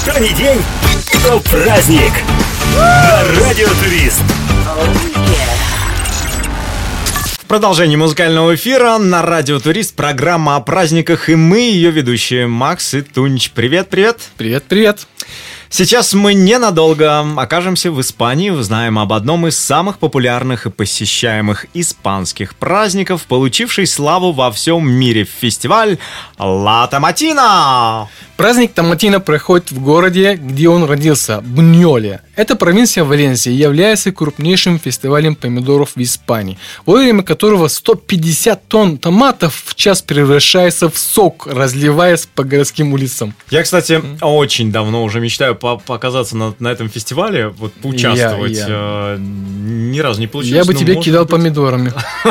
Кто не день, то праздник. На Радио Турист. В продолжении музыкального эфира на Радио Турист программа о праздниках, и мы, ее ведущие, Макс и Тунч. Привет, привет. Привет, привет. Сейчас мы ненадолго окажемся в Испании, узнаем об одном из самых популярных и посещаемых испанских праздников, получивший славу во всем мире, фестиваль Ла Томатина. Праздник Томатина проходит в городе, где он родился, Буньоле. Это провинция Валенсия, является крупнейшим фестивалем помидоров в Испании, во время которого 150 тонн томатов в час превращается в сок, разливаясь по городским улицам. Я, кстати, очень давно уже мечтаю показаться на этом фестивале, вот поучаствовать. Ни разу не получилось. Я бы тебе кидал помидорами.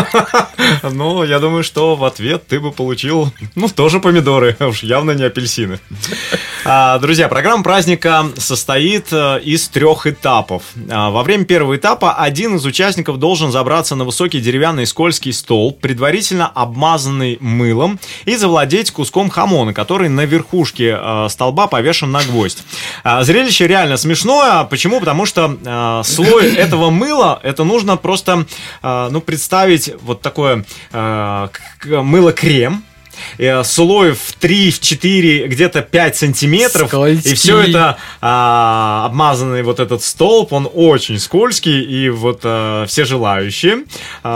Но я думаю, что в ответ ты бы получил, тоже помидоры, уж явно не апельсины. Друзья, программа праздника состоит из 3 этапов. Во время первого этапа один из участников должен забраться на высокий деревянный скользкий столб, предварительно обмазанный мылом, и завладеть куском хамона, который на верхушке столба повешен на гвоздь. Зрелище реально смешное. Почему? Потому что слой этого мыла, это нужно просто представить вот такое мыло-крем, слой в 3, в 4, где-то 5 сантиметров. Скользкий. И все это обмазанный вот этот столб, он очень скользкий. И вот все желающие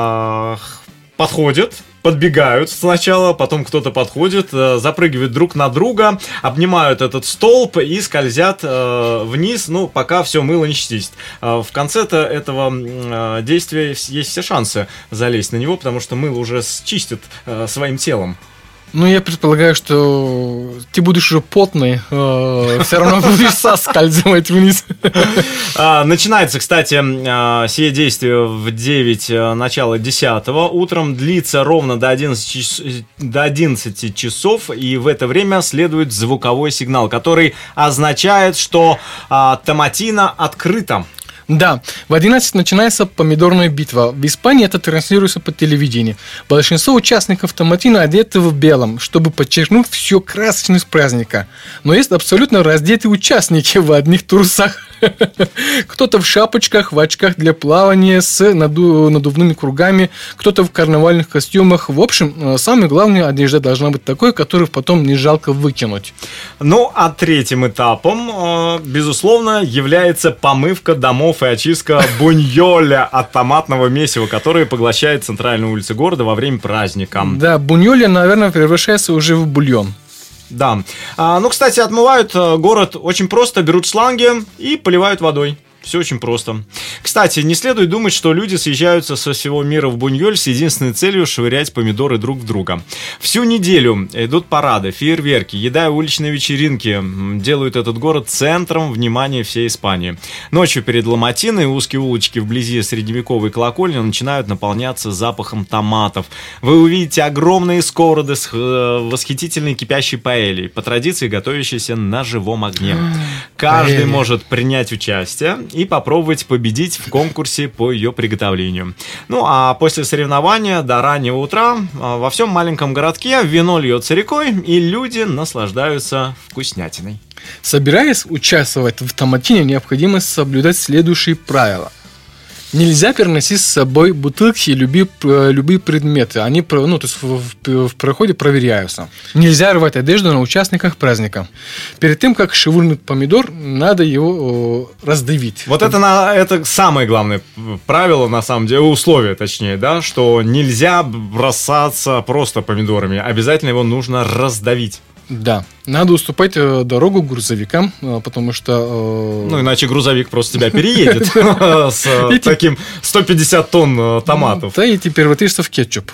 подходят, подбегают сначала, потом кто-то подходит, запрыгивают друг на друга, обнимают этот столб и скользят вниз, пока все мыло не чистит. В конце этого действия есть все шансы залезть на него, потому что мыло уже чистит своим телом. Я предполагаю, что ты будешь уже потный, все равно будешь соскальзывать вниз. Начинается, кстати, сие действие в 9, начало 10 утром, длится ровно до 11 часов, и в это время следует звуковой сигнал, который означает, что Томатина открыта. Да, в 11 начинается помидорная битва. В Испании это транслируется по телевидению. Большинство участников Томатина одеты в белом, чтобы подчеркнуть всю красочность праздника. Но есть абсолютно раздетые участники в одних трусах. Кто-то в шапочках, в очках для плавания с надувными кругами, кто-то в карнавальных костюмах. В общем, самая главная одежда должна быть такой, которую потом не жалко выкинуть. А третьим этапом, безусловно, является помывка домов и очистка буньоля от томатного месива, которое поглощает центральные улицы города во время праздника. Да, буньоля, наверное, превращается уже в бульон. Да. Кстати, отмывают город очень просто, берут шланги и поливают водой. Все очень просто. Кстати, не следует думать, что люди съезжаются со всего мира в Буньоль с единственной целью швырять помидоры друг в друга. Всю неделю идут парады, фейерверки, еда и уличные вечеринки делают этот город центром внимания всей Испании. Ночью перед Ла-Матиной узкие улочки вблизи средневековой колокольни начинают наполняться запахом томатов. Вы увидите огромные сковороды с восхитительной кипящей паэльей, по традиции готовящейся на живом огне. Каждый может принять участие и попробовать победить в конкурсе по ее приготовлению. А после соревнования до раннего утра во всем маленьком городке вино льется рекой, и люди наслаждаются вкуснятиной. Собираясь участвовать в Томатине, необходимо соблюдать следующие правила. Нельзя переносить с собой бутылки и любые предметы. Они в проходе проверяются. Нельзя рвать одежду на участниках праздника. Перед тем, как швырнуть помидор, надо его раздавить. Вот это самое главное правило, на самом деле, условие, точнее, да, что нельзя бросаться просто помидорами. Обязательно его нужно раздавить. Да, надо уступать дорогу грузовикам, потому что... иначе грузовик просто тебя переедет с таким 150 тонн томатов. Да, и теперь превратишься в кетчуп.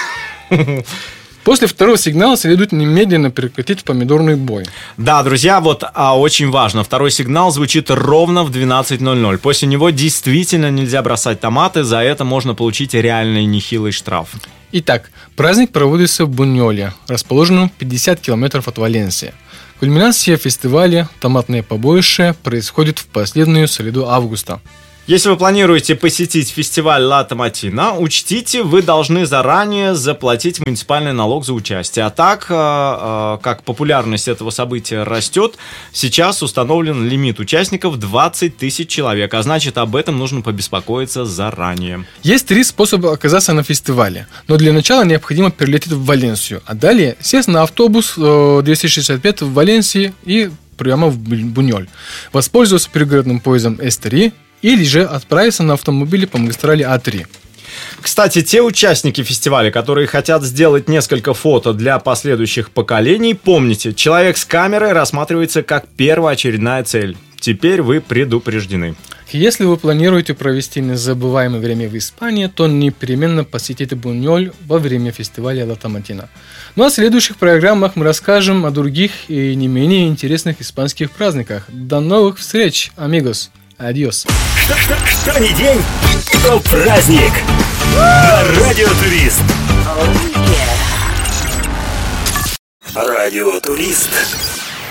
После второго сигнала следует немедленно прекратить помидорный бой. Да, друзья, очень важно. Второй сигнал звучит ровно в 12:00. После него действительно нельзя бросать томаты. За это можно получить реальный нехилый штраф. Итак, праздник проводится в Буньоле, расположенном 50 километров от Валенсии. Кульминация фестиваля «Томатное побоище» происходит в последнюю среду августа. Если вы планируете посетить фестиваль Ла Томатина, учтите, вы должны заранее заплатить муниципальный налог за участие. А так, как популярность этого события растет, сейчас установлен лимит участников 20 тысяч человек, а значит, об этом нужно побеспокоиться заранее. Есть 3 способа оказаться на фестивале, но для начала необходимо перелететь в Валенсию, а далее сесть на автобус 265 в Валенсии и прямо в Буньоль, воспользоваться пригородным поездом С3 или же отправиться на автомобиле по магистрали А3. Кстати, те участники фестиваля, которые хотят сделать несколько фото для последующих поколений, помните, человек с камерой рассматривается как первоочередная цель. Теперь вы предупреждены. Если вы планируете провести незабываемое время в Испании, то непременно посетите Буньоль во время фестиваля Ла Томатина. Ну а в следующих программах мы расскажем о других и не менее интересных испанских праздниках. До новых встреч, амигос! Адьос! Что ни день, то праздник на Радио Турист. Радио Турист.